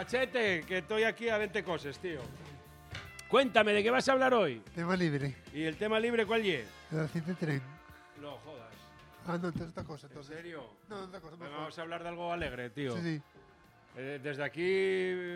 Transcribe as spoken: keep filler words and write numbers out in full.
Machete, que estoy aquí a veinte cosas, tío. Cuéntame, ¿de qué vas a hablar hoy? Tema libre. ¿Y el tema libre cuál es? El accidente de tren. No jodas. Ah, no, entonces otra cosa. ¿En Entonces. serio? No, otra cosa. Venga, mejor. vamos a hablar de algo alegre, tío. Sí, sí. Eh, desde aquí